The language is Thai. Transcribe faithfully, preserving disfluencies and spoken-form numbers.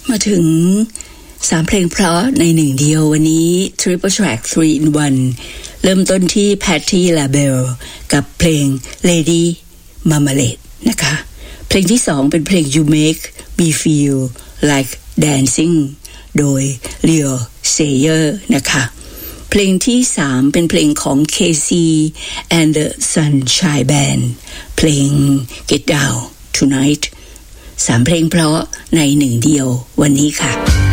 มาถึงสามเพลงเพราะในหนึ่งเดียววันนี้ Triple Track ทรี in วัน เริ่มต้นที่ Patti LaBelle กับเพลง Lady Marmalade นะคะเพลงที่สองเป็นเพลง You Make Me Feel Like Dancing โดย Leo Sayer นะคะเพลงที่สามเป็นเพลงของ Casey and the Sunshine Band เพลง Get Down Tonight สามเพลงเพราะในหนึ่งเดียววันนี้ค่ะ